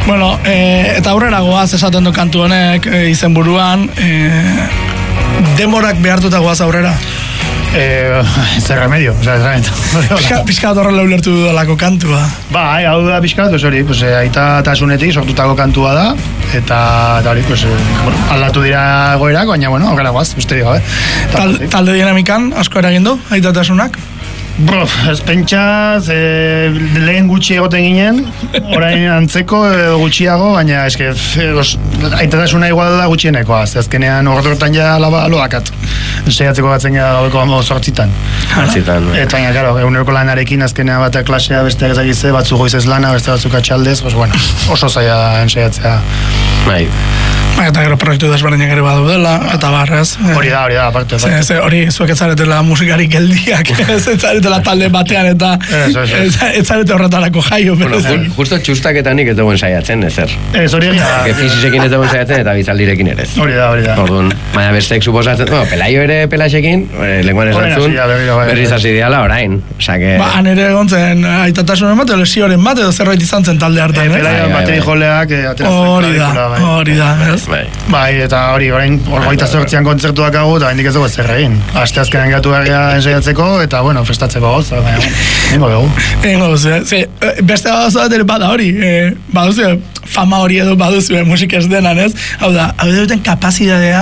Bueno, eta aurrera goaz esaten du kantu honek izenburuan, demorak behartuta goaz aurrera. Zer remedio, Pixka horrela ulertu dudalako kantua. Hau da pixka bat, hori, aita tasunetik sortutako kantua da, eta hori, aldatu dira goerak, baina, horrela guaz, uste digo, Talde dinamikan, asko eragin du, aita tasunak? Ez pentsaz, lehen gutxi egoten ginen, orain antzeko gutxiago, baina eske aitatasuna igual da gutxienekoa, azkenean horretan ja loakat. Seiatzeko batzen gara gaueko 8 Eta baina, claro, eguneroko lanarekin azkenean bat klasea besteak ezagize, batzuk goizez lana, beste batzuk atxaldez, oso zaila ensaiatzea. Eta gero proiektu desberdinak ere badu dela, eta barrez. Hori da, aparte. Hori, zuek etzaretela musikari geldiak, etzaretela talde batean, eta etzarete horretarako jaio. Justo txustaketanik ez dagoen saiatzen, ezer. Hori egia da. Fizisekin ez dagoen saiatzen, eta bizaldirekin ere ez. Hori da. Orduan, baina bestek suposatzen, Pelaio ere Pelaxekin, lenguan esantzun, berriz hasi diala orain. Han ere egontzen, aitatasunen bat, lesioren bat, edo zerbait izan zen talde hartan, Pelaio bateri joleak, hori da, ez? Eta hori, orain, 28an kontzertuak hau, eta hendik ez dugu ez zer egin. Aste azkenean gatu berria ensaiatzeko, eta, festatzeko goza, nengo dugu. Beste gauza bat ere bada hori, baduzu, fama hori edo baduzu musik ez denan, ez? Hau da, hau duten kapazitatea,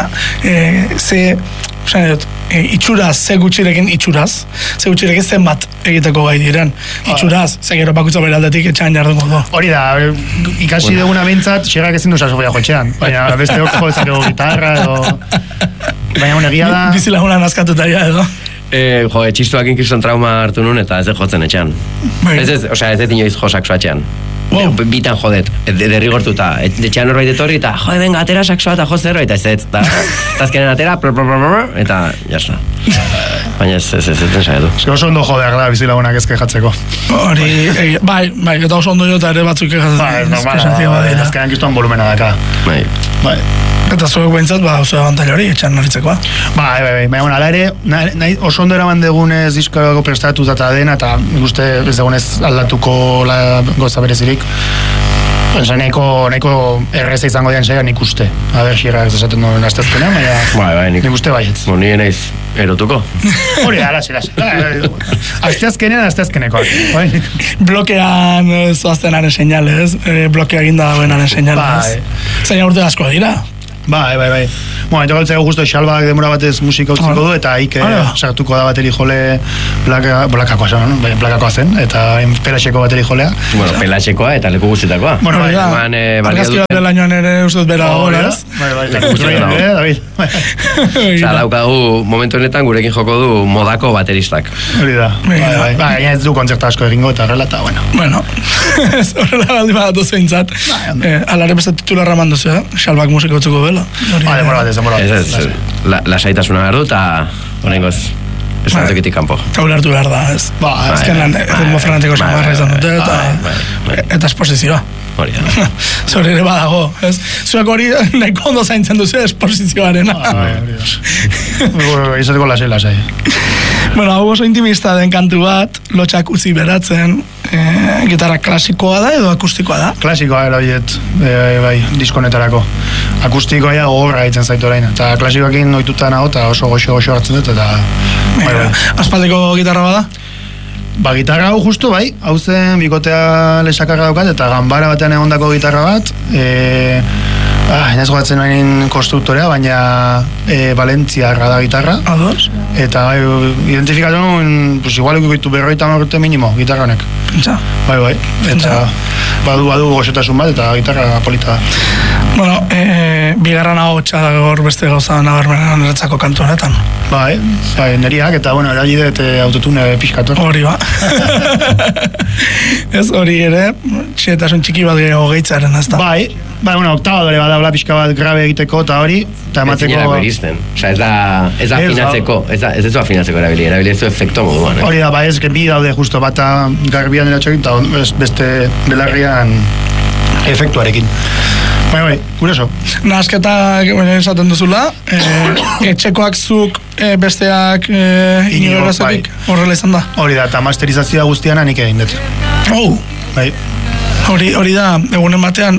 itxuraz, ze gutxirekin zenbat egiteko gai diren. Itxuraz, ze gero bakutza beraldetik etxan jardungo du. Hori da, ikasi duguna bintzat, xerrak ezin du sasofia jotxean. Baina beste hoko ezakego gitarra edo... Baina egia da... Bizilaguna nazkatutaria edo. Txistuak inkriston trauma hartu nun eta ez jotzen etxean. Ez inoiz jo saxoatxean. Bitan jodet, derrigortuta. Etxean norbait etorri eta venga, atera saxoa eta jo zerbait, eta azkenen atera, eta jazta. Baina ez saiatu. Oso ondo jodeak da bizilagunak ez kejatzeko. Hori, bai, eta oso ondo jota ere batzuk kejatzen. Azkenean kiston volumena daka. Bai. Eta zuek behintzat, oso abantaila hori, etxan noritzekoa. Baina, ala ere, oso ondo eraman degunez diskako prestatu eta dena, eta uste ez degunez aldatuko goza berezirik. Nahiko erreza izango dian saian nik uste. Xirrak esaten duen astezkenean, baina nik uste baietz. Nire naiz erotuko. Hori da, lasi. Astezkenekoak. Blokean zoaztenaren seinalez, blokea ginda dagoenaren seinalez. Zaina urte asko dira. Bai. Eta galtzeko justo Xalbak demora batez musika utziko du, eta Ike sartuko da bateri jole plakakoa zen, eta Pelaxeko bateri jolea. Pelaxekoa eta leku guztitakoa. Argazki bat delainoan ere ustuz bera gora, ez? Bai. Daukagu momentu honetan gurekin joko du modako bateristak. Hori da. Baina ez du kontzerta asko egingo eta horrela, eta bueno. Ez horrela baldi badatu zeintzat. Alare beste titularra manduzu, Xalbak musika utzuko bela. Demora bat. Lasaitasuna behar du, eta horrengoz esantokitik kanpo. Eta ulertu behar da, ez? Azkenan ritmo frenatiko samarra izan dute, eta esposizioa. Hori da. Zori ere badago, ez? Zuek hori nahiko ondo zaintzen duzu esposizioaren. Izateko lasai. Bueno, hau oso intimista den kantu bat, lotxak utzi beratzen, gitarra klasikoa da edo akustikoa da? Klasikoa erabiet, bai, diskonetarako. Akustikoa ja gogorra egiten zaitu orain, eta klasikoekin ohituta nago, eta oso goxo hartzen dut, eta... Aspaldiko gitarra bada? Gitarra hau justu, bai, hau zen bikotea lesakarra daukat, eta ganbara batean egondako gitarra bat, ez gozatzen nahin konstruktorea, baina Valentziarra da gitarra. Ados? Eta identifikatu nuen, igual ikutu 50 urte minimo, gitarra honek. Pentsa? Bai. Eta badu goxotasun bat, eta gitarra polita da. Bueno, bigarren hau txagor beste gauza nabarmenan niretzako kantu honetan. Bai, neriak, eta eragide eta autotune pixkatu. Hori ba. Ez hori ere, txetasun txiki bat gehitzearen, ez da? Bai, oktabadore bada pixka bat grabe egiteko eta hori, eta emateko... Ez zinera beristen, ez da afinatzeko, ez du afinatzeko erabili ez du efekto moduan. Hori da, ez bi daude justo, bata garbian eratxokin, eta beste belarrian efektuarekin. Bai, kurioso. Nazketak esaten duzula, etxekoak zuk besteak inorazetik horrela izan da. Hori da, eta masterizazioa guztiana nik egin dut. Oh! Bai. Hori da, egunen batean,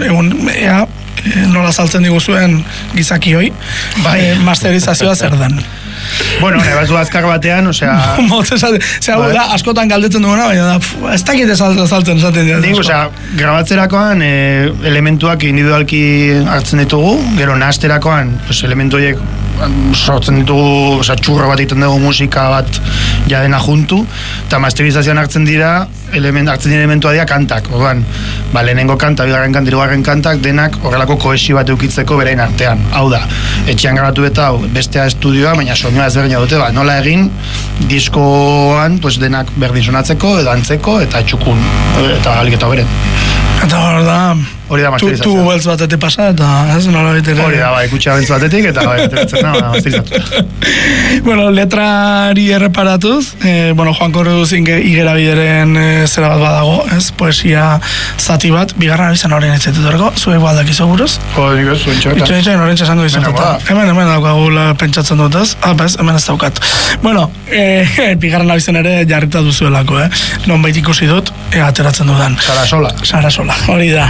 nola saltzen diguzuen gizakioi, masterizazioa zer den. Bueno, nebatu azkar batean, osea... da, askotan galdetzen duguna, baina ez dakit saltzen esaten dira. Nik, osea, grabatzerakoan elementuak individualki hartzen ditugu, gero nahasterakoan, elementu horiek sortzen ditugu, osea, txurro bat egiten dugu musika bat jadena juntu, eta masterizazioan hartzen dira elementua dira kantak, orduan, lehenengo kanta, bigarren kanta, hirugarren kantak, denak horrelako kohesio bat eukitzeko berain artean. Hau da, etxean grabatu eta bestea estudioa, baina soinua ezberdina dute, nola egin diskoan denak berdin sonatzeko, edo antzeko, eta txukun, eta alik eta beren. Eta hori da masterizazioa. Tu beltz batetik pasa, eta ez nola bitere. Hori da, kutxa beltz batetik, eta masterizatu. Bueno, letrari erreparatuz, Juan Korreduzin igera bideren zera bat badago, ez? Poesia zati bat, bigarren abizan horrein etxetet horreko, zuek baldak izo buruz? Nik ez, zuen txoetan. Itxoen horrein txasango izan. Hemen daukagula pentsatzen dutaz. Hemen ez daukat. Bueno, bigarren abizan ere jarrita duzuelako, non baita ikusi dut, ateratzen dudan. Sarasola, hori da.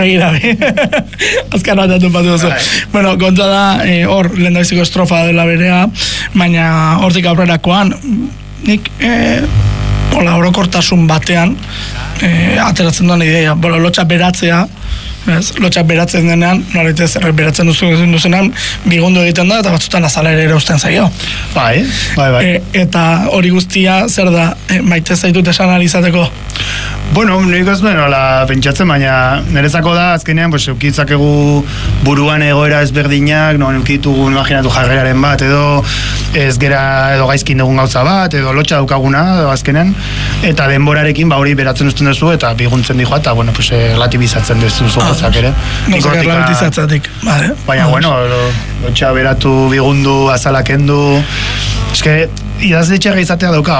Azkar bat atupatu duzu. Bueno, kontua da, hor, lehendabiziko estrofa dela berea, baina hortik aurrerakoan, nik orokortasun batean ateratzen duan ideia, lotxa beratzea, lotxak beratzen denean, noraitez beratzen duzunean, bigundu egiten da, eta batzutan azala ere usten zaio. Bai. Eta hori guztia, zer da, maite zaitut esan alizateko? Bueno, nik ez duen pentsatzen, baina nerezako da, azkenean, eukitzakegu buruan egoera ezberdinak, eukitugu imaginatu jarreraren bat, edo ez gera, edo gaizkin dugun gauza bat, edo lotxa daukaguna, edo azkenean, eta denborarekin hori beratzen usten duzu, eta biguntzen dihoa, eta, relatibizatzen duzu zogozak ere. Gozak erlabetizatzatik, bale. Baina, lotxa beratu, bigundu, azalak endu, eske, idazletxerra izatea dauka,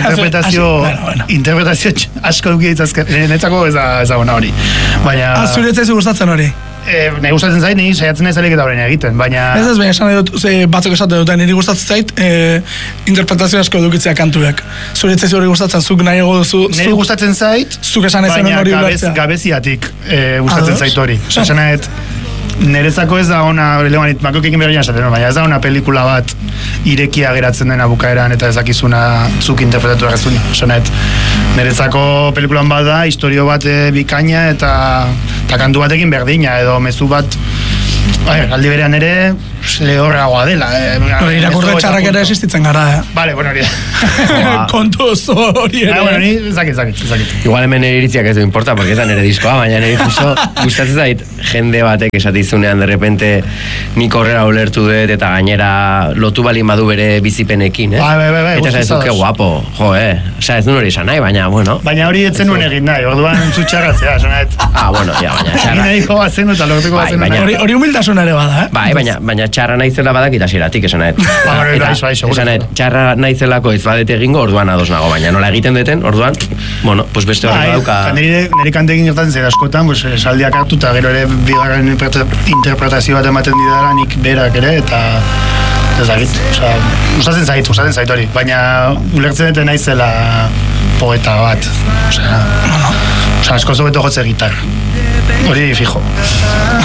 interpretazio asko dukiditzazken, netzako ez da ona hori. Baina... Zuretzaizu gustatzen hori? Nahi gustatzen zait, ni saiatzen ez alik eta horrein egiten, baina... Ez baina esan nahi dut, batzuk esaten dut, niri gustatzen zait, interpretazio asko dukitzea kantuek. Zuretzaizu hori gustatzen, zuk nahi ego duzu... Niri gustatzen zait, zuk esan ezen hori ulertzea. Baina gabeziatik gustatzen zait hori. Nerezako ez da ona, makokekin berrian esaten, baina ez da ona pelikula bat irekia geratzen dena bukaeran eta ezakizuna zuk interpretatu errezun. Nerezako pelikulan bat da, historio bat bikaina eta kantu batekin berdina, edo mezu bat aldi berean ere lehorragoa dela. Irakurre txarrak ere existitzen gara, Vale, bueno, hori da. Kontu oso hori ere. Bueno, ni zakit. Igual hemen iritziak ez du importa, porque ez da nire diskoa, baina nire justo gustatzen zait jende batek esatizunean de repente nik horrela ulertu dut eta gainera lotu balin badu bere bizipenekin, Bai, eta zaizu, que guapo, Osea, ez duen hori esan nahi, baina, bueno. Baina hori etzen nuen egin nahi, orduan zutxarratzea, sonaet. Bueno, ja, baina txarra. Egin nahi bazenu eta lortuko bazenu. Hori humiltasun ere bada, Bai, baina txarra naizela badakit hasieratik, esanet. Esanet, txarra naizelako ez badete egingo, orduan ados nago, baina nola egiten deten, orduan, bueno, pues beste hori badauka... Nire kantekin gertatzen zer askotan, esaldiak hartu eta gero ere bigarren interpretazio bat ematen didara nik berak ere, eta ez dakit, gustatzen zait hori, baina ulertzen duten naizela poeta bat, asko zobeto jotze gitar, hori fijo.